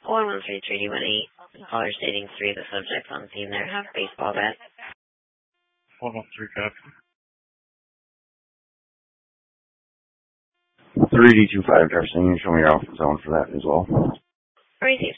113-318. Caller stating 3 of the subjects on scene there have baseball bat. 113 copy. 3D25 Darcy, you show me your alpha zone for that as well. Receive